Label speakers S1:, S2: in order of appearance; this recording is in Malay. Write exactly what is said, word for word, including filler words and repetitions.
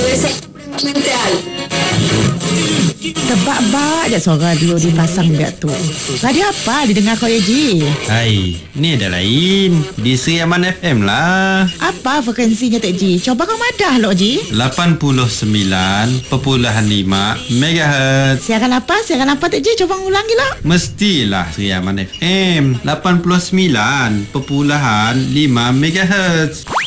S1: Tebak-bak je suara radio dipasang biak tu. Radio apa didengar kau ya Ji?
S2: Hai, ni ada lain. Di Sri Aman F M lah.
S1: Apa frekuensinya Tek Ji? Coba kau madah lo Ji.
S2: lapan puluh sembilan perpuluhan lima megahertz.
S1: Siaran apa? Siaran apa Tek Ji? Coba ulangi lah.
S2: Mestilah Sri Aman F M lapan puluh sembilan perpuluhan lima megahertz.